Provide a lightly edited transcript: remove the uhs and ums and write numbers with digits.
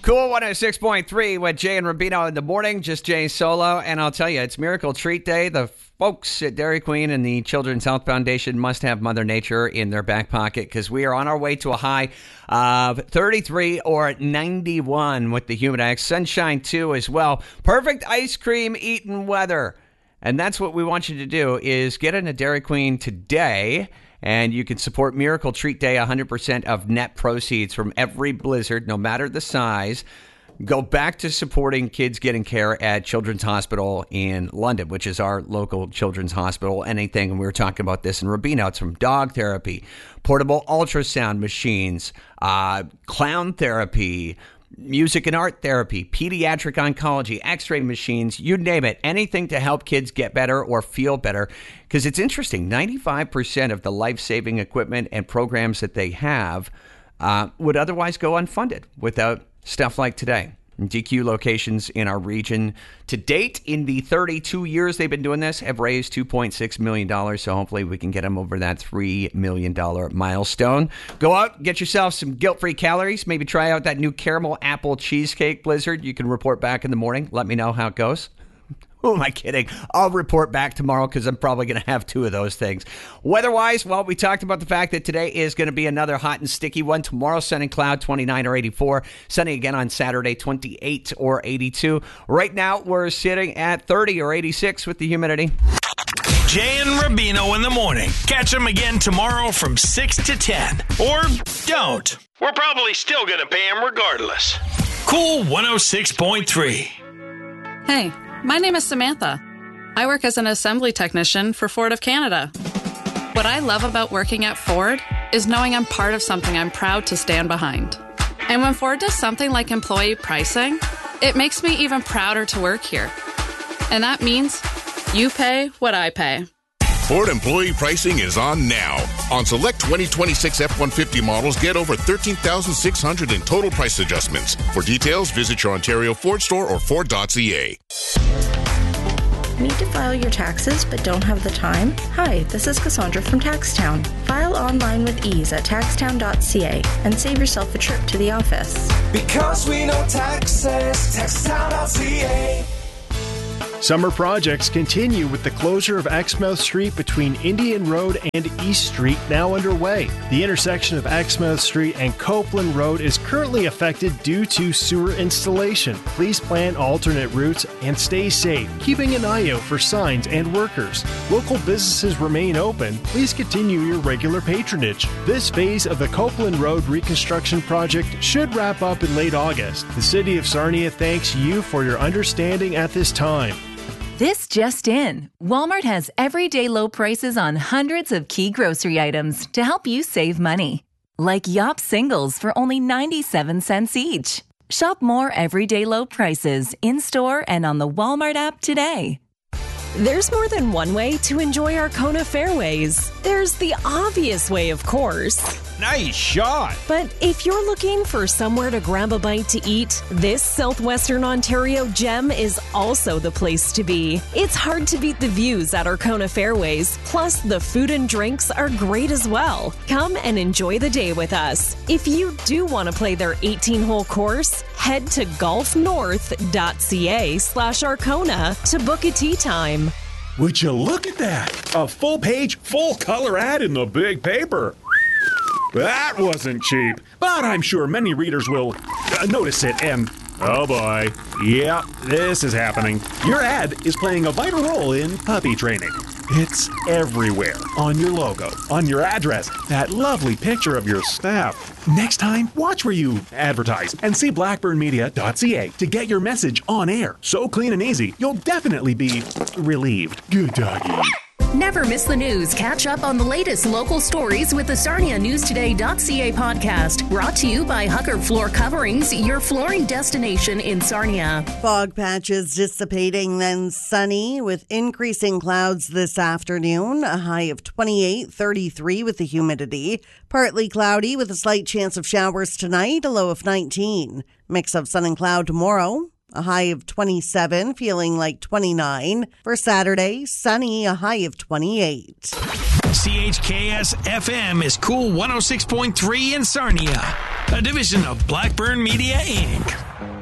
Cool 106.3 with Jay and Rubino in the morning. Just Jay solo. And I'll tell you, it's Miracle Treat Day. The folks at Dairy Queen and the Children's Health Foundation must have Mother Nature in their back pocket because we are on our way to a high of 33 or 91 with the Humidex. Sunshine, too, as well. Perfect ice cream eating weather. And that's what we want you to do is get in a Dairy Queen today. And you can support Miracle Treat Day, 100% of net proceeds from every blizzard, no matter the size, go back to supporting kids getting care at Children's Hospital in London, which is our local children's hospital. Anything, and we were talking about this in Rubino, it's from dog therapy, portable ultrasound machines, clown therapy, music and art therapy, pediatric oncology, x-ray machines, you name it, anything to help kids get better or feel better. Because it's interesting, 95% of the life-saving equipment and programs that they have would otherwise go unfunded without stuff like today. DQ locations in our region to date, in the 32 years they've been doing this, have raised $2.6 million. So hopefully we can get them over that $3 million milestone. Go out, get yourself some guilt-free calories. Maybe try out that new caramel apple cheesecake blizzard. You can report back in the morning. Let me know how it goes. Who am I kidding? I'll report back tomorrow because I'm probably going to have two of those things. Weather-wise, well, we talked about the fact that today is going to be another hot and sticky one. Tomorrow, sun and cloud, 29 or 84. Sunny again on Saturday, 28 or 82. Right now, we're sitting at 30 or 86 with the humidity. Jay and Rubino in the morning. Catch them again tomorrow from 6 to 10. Or don't. We're probably still going to pay them regardless. Cool 106.3. Hey. My name is Samantha. I work as an assembly technician for Ford of Canada. What I love about working at Ford is knowing I'm part of something I'm proud to stand behind. And when Ford does something like employee pricing, it makes me even prouder to work here. And that means you pay what I pay. Ford employee pricing is on now. On select 2026 F-150 models, get over $13,600 in total price adjustments. For details, visit your Ontario Ford store or Ford.ca. Need to file your taxes but don't have the time? Hi, this is Cassandra from Taxtown. File online with ease at taxtown.ca and save yourself a trip to the office. Because we know taxes, taxtown.ca. Summer projects continue with the closure of Exmouth Street between Indian Road and East Street now underway. The intersection of Exmouth Street and Copeland Road is currently affected due to sewer installation. Please plan alternate routes and stay safe, keeping an eye out for signs and workers. Local businesses remain open. Please continue your regular patronage. This phase of the Copeland Road reconstruction project should wrap up in late August. The City of Sarnia thanks you for your understanding at this time. This just in. Walmart has everyday low prices on hundreds of key grocery items to help you save money. Like Yop singles for only 97 cents each. Shop more everyday low prices in-store and on the Walmart app today. There's more than one way to enjoy Arkona Fairways. There's the obvious way, of course. Nice shot. But if you're looking for somewhere to grab a bite to eat, this Southwestern Ontario gem is also the place to be. It's hard to beat the views at Arkona Fairways, plus the food and drinks are great as well. Come and enjoy the day with us. If you do want to play their 18-hole course, head to golfnorth.ca/Arkona to book a tee time. Would you look at that? A full-page, full-color ad in the big paper. That wasn't cheap, but I'm sure many readers will notice it and, oh boy, yeah, this is happening. Your ad is playing a vital role in puppy training. It's everywhere, on your logo, on your address, that lovely picture of your staff. Next time, watch where you advertise and see blackburnmedia.ca to get your message on air. So clean and easy, you'll definitely be relieved. Good doggy. Never miss the news. Catch up on the latest local stories with the SarniaNewsToday.ca podcast. Brought to you by Huckard Floor Coverings, your flooring destination in Sarnia. Fog patches dissipating, then sunny with increasing clouds this afternoon. A high of 28, 33 with the humidity. Partly cloudy with a slight chance of showers tonight. A low of 19. Mix of sun and cloud tomorrow. A high of 27, feeling like 29. For Saturday, sunny, a high of 28. CHKS FM is Cool 106.3 in Sarnia. a division of Blackburn Media, Inc.